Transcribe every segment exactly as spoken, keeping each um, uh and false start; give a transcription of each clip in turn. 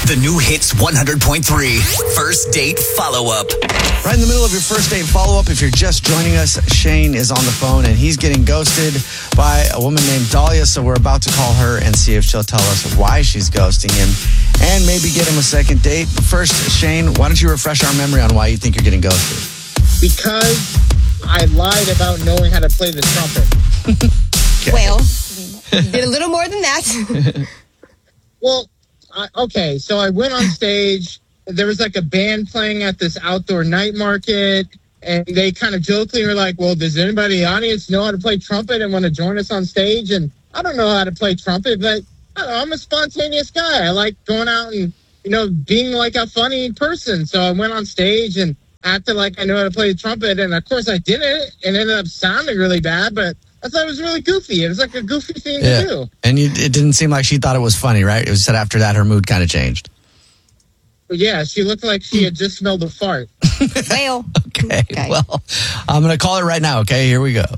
The new Hits one hundred point three First Date Follow-Up. Right in the middle of your first date follow-up, if you're just joining us, Shane is on the phone and he's getting ghosted by a woman named Dahlia. So we're about to call her and see if she'll tell us why she's ghosting him and maybe get him a second date. But first, Shane, why don't you refresh our memory on why you think you're getting ghosted? Because I lied about knowing how to play the trumpet. Okay. Well, you did a little more than that. Well, I, okay, so I went on stage. There was like a band playing at this outdoor night market, and they kind of jokingly were like, well, does anybody in the audience know how to play trumpet and want to join us on stage? And I don't know how to play trumpet, but I don't know, I'm a spontaneous guy. I like going out and, you know, being like a funny person. So I went on stage and acted like I knew how to play the trumpet, and of course I did it, and it ended up sounding really bad, but I thought it was really goofy. It was like a goofy thing yeah. to do. And you, it didn't seem like she thought it was funny, right? It was said after that her mood kind of changed. Yeah, she looked like she had just smelled a fart. Well, okay, okay. Well, I'm going to call her right now, okay? Here we go.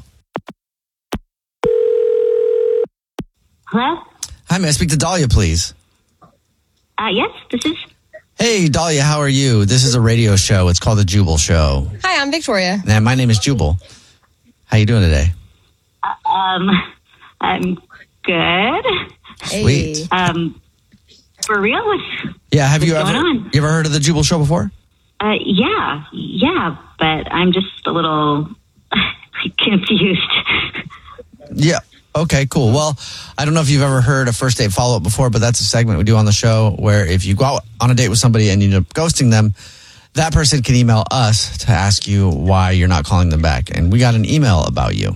Hello? Hi, may I speak to Dahlia, please? Uh, yes, this is... Hey, Dahlia, how are you? This is a radio show. It's called The Jubal Show. Hi, I'm Victoria. And my name is Jubal. How you doing today? Uh, um, I'm good. Sweet. Hey. Um, for real? What's, yeah, have you what's ever going on? you ever heard of The Jubal Show before? Uh, yeah, yeah, but I'm just a little confused. Yeah. Okay, cool. Well, I don't know if you've ever heard a first date follow-up before, but that's a segment we do on the show where if you go out on a date with somebody and you end up ghosting them, that person can email us to ask you why you're not calling them back. And we got an email about you.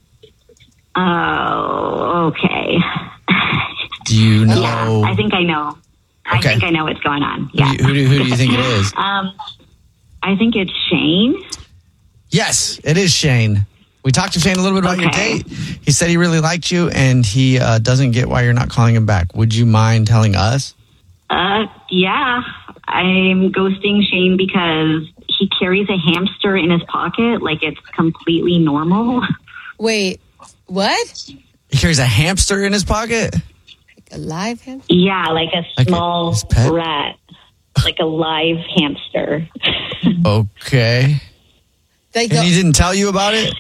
Oh, okay. Do you know? Yeah, I think I know. I Okay. think I know what's going on. Yeah. Who do, you, who, do, who do you think it is? um, I think it's Shane. Yes, it is Shane. We talked to Shane a little bit about Okay. your date. He said he really liked you, and he uh, doesn't get why you're not calling him back. Would you mind telling us? Uh, yeah. I'm ghosting Shane because he carries a hamster in his pocket like it's completely normal. Wait, what? He carries a hamster in his pocket? Like a live hamster? Yeah, like a Like small his pet? rat. Like a live hamster. Okay. Like And the- he didn't tell you about it?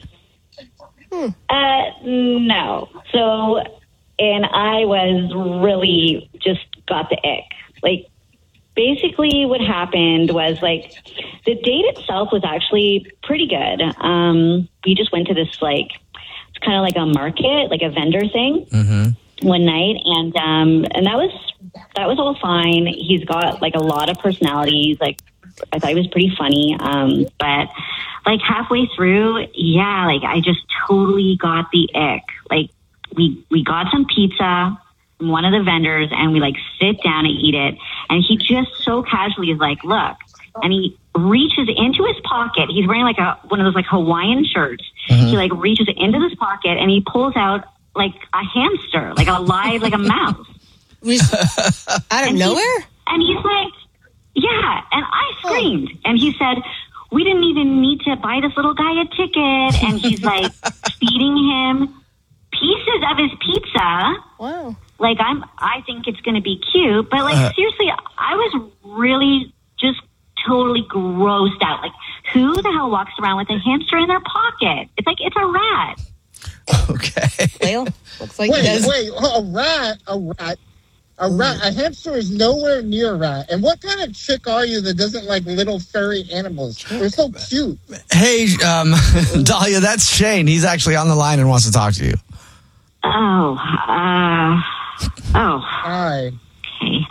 Uh, no. So, and I was really just got the ick. Like, basically what happened was, like, the date itself was actually pretty good. Um, we just went to this, like, it's kind of like a market, like a vendor thing Mm-hmm. one night. And, um, and that was, that was all fine. He's got, like, a lot of personalities. Like, I thought he was pretty funny. Um, but like halfway through, yeah, like I just totally got the ick. Like we, we got some pizza from one of the vendors and we like sit down and eat it. And he just so casually is like, look, and he reaches into his pocket. He's wearing like a, one of those like Hawaiian shirts. Mm-hmm. He like reaches into this pocket and he pulls out like a hamster, like a live, like a mouse. Out of And he- nowhere? And he's like, yeah. And I screamed. And he said, we didn't even need to buy this little guy a ticket. And he's like feeding him pieces of his pizza. Wow. Like, I'm, I think it's going to be cute. But like, Uh. seriously, I was really just totally grossed out. Like, who the hell walks around with a hamster in their pocket? It's like, it's a rat. Okay. Well, looks like Wait, he does. wait, a rat, a rat, a rat, a hamster is nowhere near a rat. And what kind of chick are you that doesn't like little furry animals? They're so cute. Hey, um, Dahlia, that's Shane. He's actually on the line and wants to talk to you. Oh, uh, oh, Hi. okay.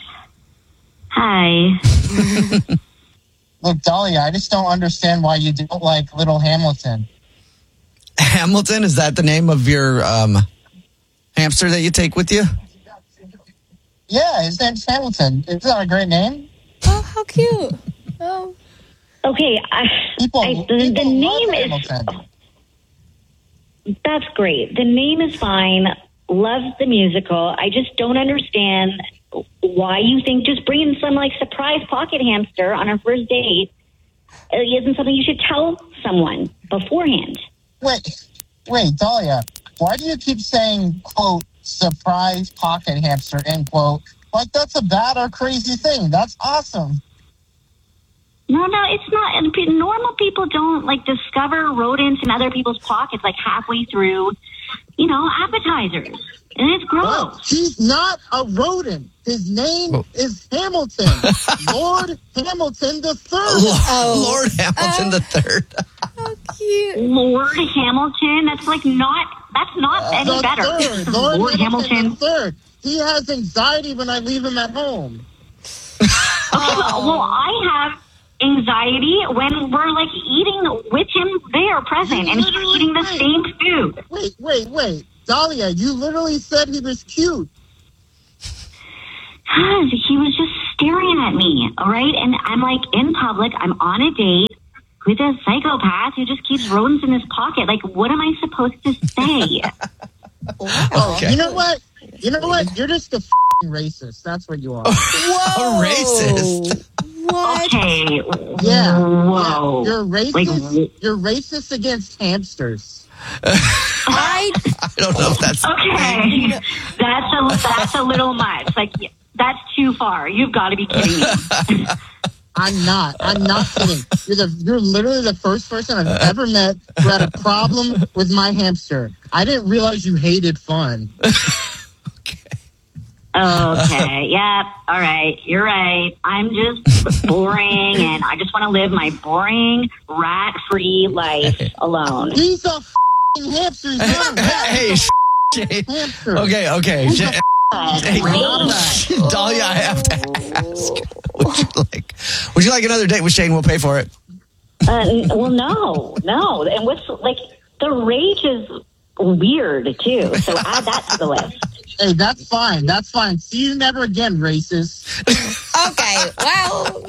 Hi. Look, Dahlia, I just don't understand why you don't like Little Hamilton. Hamilton, is that the name of your um, hamster that you take with you? Yeah, his name's Hamilton. Is that a great name? Oh, how cute. Oh. Okay, I, People, I, the, the people love name is... Hamilton. That's great. The name is fine. Love the musical. I just don't understand why you think just bringing some like surprise pocket hamster on a first date isn't something you should tell someone beforehand. Wait, wait, Dahlia, why do you keep saying, quote, surprise pocket hamster, end quote, Like, that's a bad or crazy thing. That's awesome. No, no, it's not. And pe- normal people don't, like, discover rodents in other people's pockets, like, halfway through, you know, appetizers. And it's gross. Oh, he's not a rodent. His name oh. is Hamilton. Lord Hamilton the Third. Lord, Oh. Lord Hamilton Oh. the Third. How cute. Lord Hamilton? That's, like, not, that's not any the better. Third. Lord, Lord Hamilton, Hamilton. the Third. He has anxiety when I leave him at home. Okay, well, well, I have anxiety when we're, like, eating with him there present, and he's Literally, eating the wait. same food. Wait, wait, wait. Dahlia, you literally said he was cute. He was just staring at me, all right? And I'm, like, in public. I'm on a date with a psychopath who just keeps rodents in his pocket. Like, what am I supposed to say? Oh, Okay. you know what? You know what? You're just a f***ing racist. That's what you are. A racist. What? Okay. Yeah. Whoa. Yeah. You're racist. Like, You're racist against hamsters. I I don't know if that's okay. That's a, that's a little much. Like, that's too far. You've got to be kidding me. I'm not. I'm not kidding. You're the. You're literally the first person I've ever met who had a problem with my hamster. I didn't realize you hated fun. Okay. Yep. All right. You're right. I'm just boring, and I just want to live my boring, rat-free life alone. He's a f***ing hamster. He's not a Hey, sh- Shane. hamster. Okay, okay. Sh- Hey, Wait. Dahlia, I have to ask. Would you like? Would you like another date with Shane? We'll pay for it. Uh, well, no, no. And what's like the rage is weird too. So add that to the list. Hey, that's fine. That's fine. See you never again, racist. okay. Well,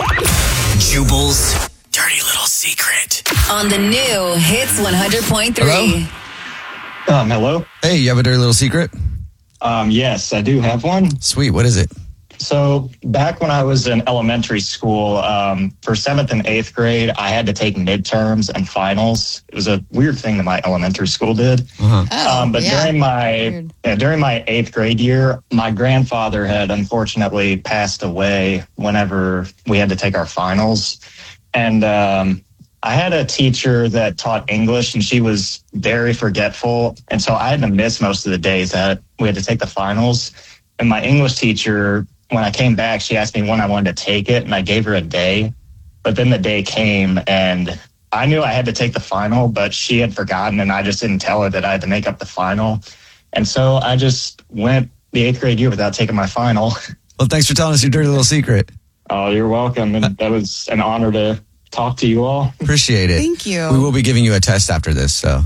Jubal's dirty little secret. On the new Hits one hundred point three. Hello? Um, hello? Hey, you have a dirty little secret? Um, yes, I do have one. Sweet. What is it? So back when I was in elementary school, um, for seventh and eighth grade, I had to take midterms and finals. It was a weird thing that my elementary school did. Uh-huh. oh, um, but yeah. during my Weird. yeah, during my eighth grade year, my grandfather had unfortunately passed away whenever we had to take our finals. And um, I had a teacher that taught English, and she was very forgetful. And so I had to miss most of the days that we had to take the finals. And my English teacher, when I came back, she asked me when I wanted to take it, and I gave her a day. But then the day came, and I knew I had to take the final, but she had forgotten, and I just didn't tell her that I had to make up the final. And so I just went the eighth grade year without taking my final. Well, thanks for telling us your dirty little secret. Oh, you're welcome. And that was an honor to talk to you all. Appreciate it. Thank you. We will be giving you a test after this, so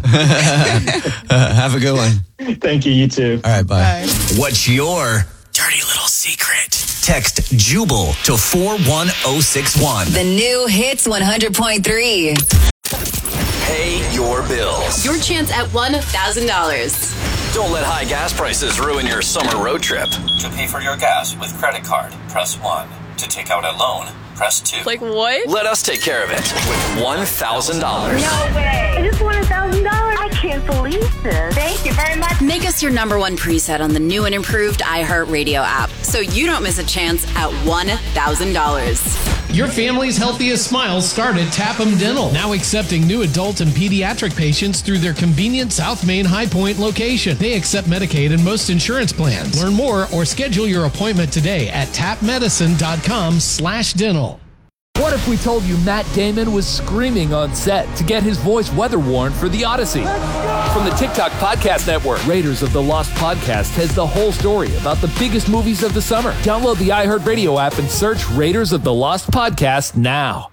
uh, have a good one. Thank you. You too. All right, bye. What's your dirty little secret? Text Jubal to four one zero six one. The new Hits one hundred point three. Pay your bills. Your chance at one thousand dollars. Don't let high gas prices ruin your summer road trip. To pay for your gas with credit card, press one. To take out a loan, press two. Like what? Let us take care of it with one thousand dollars. No way. I just won one thousand dollars. I can't believe this. Thank you very much. Make us your number one preset on the new and improved iHeartRadio app so you don't miss a chance at one thousand dollars. Your family's healthiest smiles start at Tap'em Dental, now accepting new adult and pediatric patients through their convenient South Main High Point location. They accept Medicaid and most insurance plans. Learn more or schedule your appointment today at tapmedicine.com slash dental. What if we told you Matt Damon was screaming on set to get his voice weather warned for The Odyssey? From the TikTok Podcast Network, Raiders of the Lost Podcast has the whole story about the biggest movies of the summer. Download the iHeartRadio app and search Raiders of the Lost Podcast now.